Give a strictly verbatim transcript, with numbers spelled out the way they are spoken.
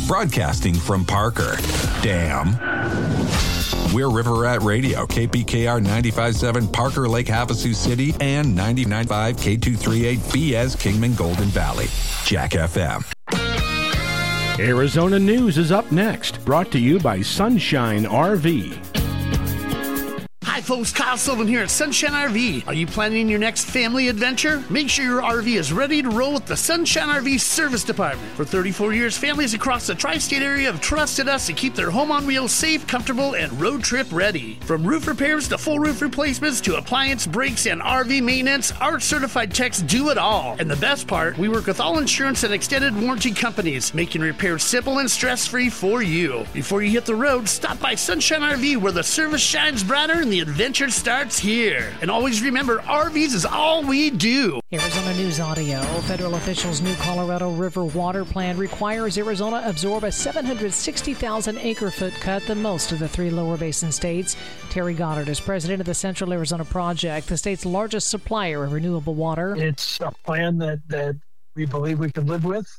broadcasting from Parker. Damn. We're River Rat Radio, K P K R ninety-five point seven Parker Lake Havasu City and ninety-nine point five K two thirty-eight B S Kingman Golden Valley. Jack F M. Arizona News is up next, brought to you by Sunshine R V. Hi folks, Kyle Sullivan here at Sunshine R V. Are you planning your next family adventure? Make sure your R V is ready to roll with the Sunshine R V Service Department. For thirty-four years, families across the tri-state area have trusted us to keep their home on wheels safe, comfortable, and road trip ready. From roof repairs to full roof replacements to appliance brakes and R V maintenance, our certified techs do it all. And the best part, we work with all insurance and extended warranty companies, making repairs simple and stress-free for you. Before you hit the road, stop by Sunshine R V where the service shines brighter and the adventure starts here. And always remember, R Vs is all we do. Arizona News Audio. Federal officials' new Colorado River water plan requires Arizona absorb a seven hundred sixty thousand acre foot cut, the most of the three lower basin states. Terry Goddard is president of the Central Arizona Project, the state's largest supplier of renewable water. It's a plan that, that we believe we can live with.